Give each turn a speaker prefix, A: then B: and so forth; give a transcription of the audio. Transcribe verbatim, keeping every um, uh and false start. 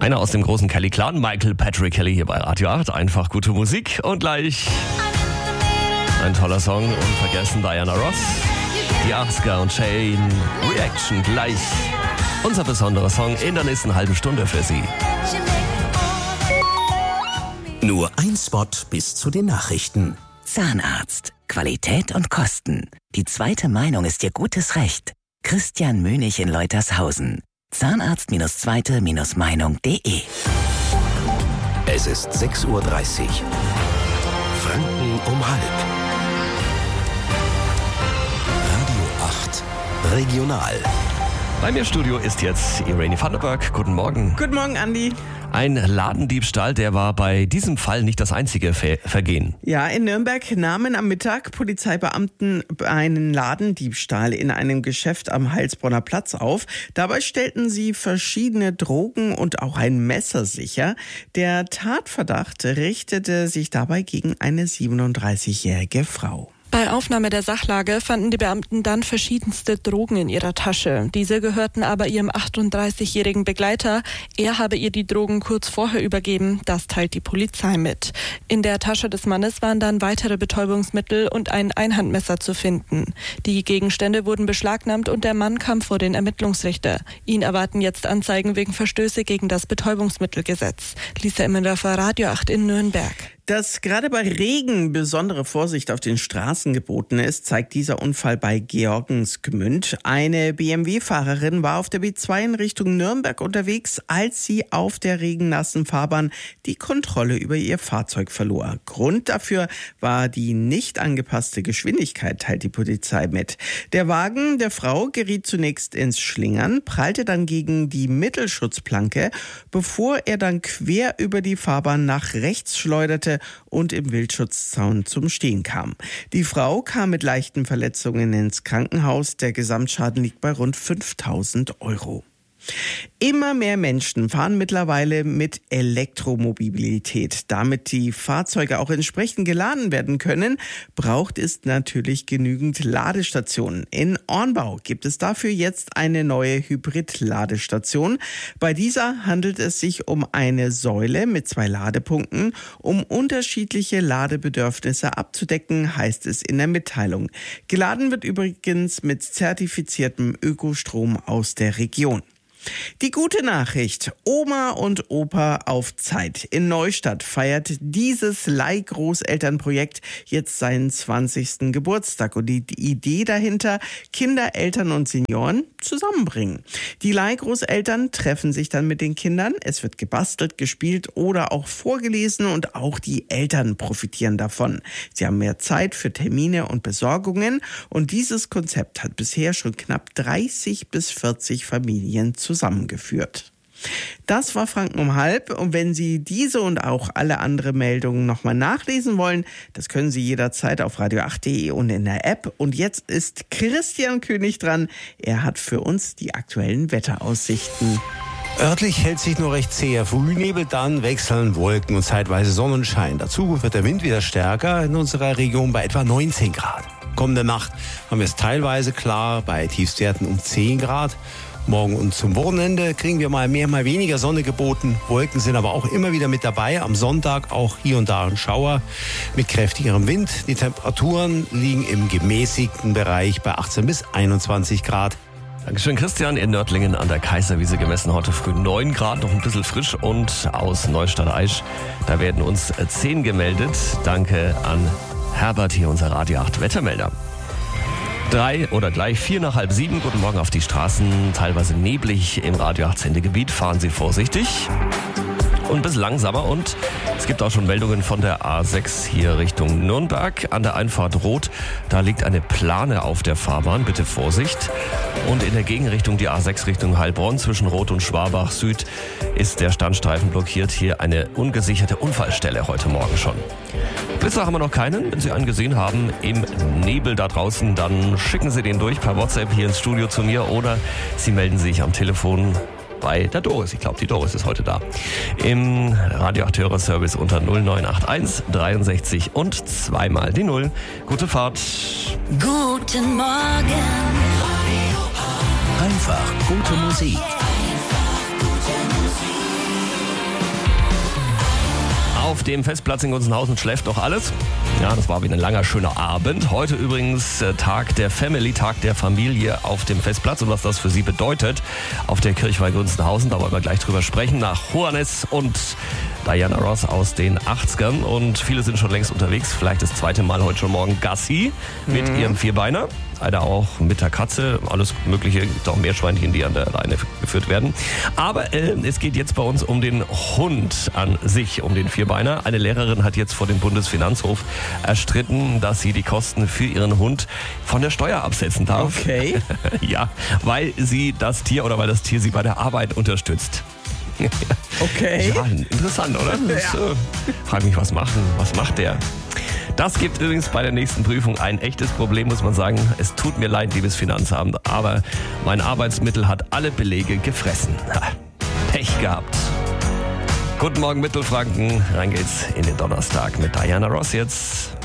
A: Einer aus dem großen Kelly-Clan, Michael Patrick Kelly hier bei Radio acht. Einfach gute Musik und gleich ein toller Song. Unvergessen Diana Ross, die achtziger und Chain Reaction gleich. Unser besonderer Song in der nächsten halben Stunde für Sie.
B: Nur ein Spot bis zu den Nachrichten.
C: Zahnarzt. Qualität und Kosten. Die zweite Meinung ist Ihr gutes Recht. Christian Mönig in Leutershausen. Zahnarzt-zweite-Meinung punkt de.
B: Es ist sechs Uhr dreißig. Franken um halb. Radio acht. Regional.
A: Bei mir im Studio ist jetzt Irene Vandenberg. Guten Morgen.
D: Guten Morgen, Andi.
A: Ein Ladendiebstahl, der war bei diesem Fall nicht das einzige Ver- Vergehen.
D: Ja, in Nürnberg nahmen am Mittag Polizeibeamten einen Ladendiebstahl in einem Geschäft am Heilsbronner Platz auf. Dabei stellten sie verschiedene Drogen und auch ein Messer sicher. Der Tatverdacht richtete sich dabei gegen eine siebenunddreißigjährige Frau.
E: Bei Aufnahme der Sachlage fanden die Beamten dann verschiedenste Drogen in ihrer Tasche. Diese gehörten aber ihrem achtunddreißigjährigen Begleiter. Er habe ihr die Drogen kurz vorher übergeben. Das teilt die Polizei mit. In der Tasche des Mannes waren dann weitere Betäubungsmittel und ein Einhandmesser zu finden. Die Gegenstände wurden beschlagnahmt und der Mann kam vor den Ermittlungsrichter. Ihn erwarten jetzt Anzeigen wegen Verstöße gegen das Betäubungsmittelgesetz. Lisa Immendorfer, Radio acht in Nürnberg.
D: Dass gerade bei Regen besondere Vorsicht auf den Straßen geboten ist, zeigt dieser Unfall bei Georgensgmünd. Eine B M W-Fahrerin war auf der B zwei in Richtung Nürnberg unterwegs, als sie auf der regennassen Fahrbahn die Kontrolle über ihr Fahrzeug verlor. Grund dafür war die nicht angepasste Geschwindigkeit, teilt die Polizei mit. Der Wagen der Frau geriet zunächst ins Schlingern, prallte dann gegen die Mittelschutzplanke, bevor er dann quer über die Fahrbahn nach rechts schleuderte und im Wildschutzzaun zum Stehen kam. Die Frau kam mit leichten Verletzungen ins Krankenhaus. Der Gesamtschaden liegt bei rund fünftausend Euro. Immer mehr Menschen fahren mittlerweile mit Elektromobilität. Damit die Fahrzeuge auch entsprechend geladen werden können, braucht es natürlich genügend Ladestationen. In Ornbau gibt es dafür jetzt eine neue Hybrid-Ladestation. Bei dieser handelt es sich um eine Säule mit zwei Ladepunkten. Um unterschiedliche Ladebedürfnisse abzudecken, heißt es in der Mitteilung. Geladen wird übrigens mit zertifiziertem Ökostrom aus der Region. Die gute Nachricht: Oma und Opa auf Zeit. In Neustadt feiert dieses Leihgroßelternprojekt jetzt seinen zwanzigsten Geburtstag. Und die Idee dahinter: Kinder, Eltern und Senioren zusammenbringen. Die Leihgroßeltern treffen sich dann mit den Kindern. Es wird gebastelt, gespielt oder auch vorgelesen und auch die Eltern profitieren davon. Sie haben mehr Zeit für Termine und Besorgungen und dieses Konzept hat bisher schon knapp dreißig bis vierzig Familien zusammengeführt. Das war Franken um halb und wenn Sie diese und auch alle anderen Meldungen nochmal nachlesen wollen, das können Sie jederzeit auf radio acht punkt de und in der App. Und jetzt ist Christian König dran. Er hat für uns die aktuellen Wetteraussichten.
B: Örtlich hält sich nur recht zäher Frühnebel, dann wechseln Wolken und zeitweise Sonnenschein. Dazu wird der Wind wieder stärker in unserer Region bei etwa neunzehn Grad. Kommende Nacht haben wir es teilweise klar bei Tiefstwerten um zehn Grad. Morgen und zum Wochenende kriegen wir mal mehr, mal weniger Sonne geboten. Wolken sind aber auch immer wieder mit dabei. Am Sonntag auch hier und da ein Schauer mit kräftigerem Wind. Die Temperaturen liegen im gemäßigten Bereich bei achtzehn bis einundzwanzig Grad.
A: Dankeschön, Christian. In Nördlingen an der Kaiserwiese gemessen heute früh neun Grad, noch ein bisschen frisch. Und aus Neustadt-Aisch, da werden uns zehn gemeldet. Danke an Herbert, hier unser Radio acht Wettermelder. Drei oder gleich vier nach halb sieben. Guten Morgen auf die Straßen. Teilweise neblig im Radio acht Sendegebiet. Fahren Sie vorsichtig und ein bisschen langsamer. Und es gibt auch schon Meldungen von der A sechs hier Richtung Nürnberg. An der Einfahrt Rot, da liegt eine Plane auf der Fahrbahn. Bitte Vorsicht. Und in der Gegenrichtung die A sechs Richtung Heilbronn zwischen Rot und Schwabach Süd ist der Standstreifen blockiert. Hier eine ungesicherte Unfallstelle heute Morgen schon. Blitzer haben wir noch keinen. Wenn Sie einen gesehen haben im Nebel da draußen, dann schicken Sie den durch per WhatsApp hier ins Studio zu mir oder Sie melden sich am Telefon bei der Doris. Ich glaube, die Doris ist heute da. Im Radio acht Hörerservice unter null neun acht eins dreiundsechzig und zweimal die Null. Gute Fahrt.
C: Guten Morgen.
B: Einfach gute Musik.
A: Auf dem Festplatz in Gunzenhausen schläft doch alles. Ja, das war wieder ein langer, schöner Abend. Heute übrigens äh, Tag der Family, Tag der Familie auf dem Festplatz. Und was das für Sie bedeutet auf der Kirchweih Gunzenhausen, da wollen wir gleich drüber sprechen. Nach Juanes und Diana Ross aus den achtzigern. Und viele sind schon längst unterwegs. Vielleicht das zweite Mal heute schon morgen Gassi mit mhm. ihrem Vierbeiner. Leider auch mit der Katze, alles Mögliche, gibt auch Meerschweinchen, die an der Leine geführt werden. Aber äh, es geht jetzt bei uns um den Hund an sich, um den Vierbeiner. Eine Lehrerin hat jetzt vor dem Bundesfinanzhof erstritten, dass sie die Kosten für ihren Hund von der Steuer absetzen darf.
D: Okay.
A: Ja, weil sie das Tier oder weil das Tier sie bei der Arbeit unterstützt.
D: Okay.
A: Ja, interessant, oder? Das, äh, frag mich, was machen, was macht der? Das gibt übrigens bei der nächsten Prüfung ein echtes Problem, muss man sagen. Es tut mir leid, liebes Finanzamt, aber mein Arbeitsmittel hat alle Belege gefressen. Ha, Pech gehabt. Guten Morgen Mittelfranken, rein geht's in den Donnerstag mit Diana Ross jetzt.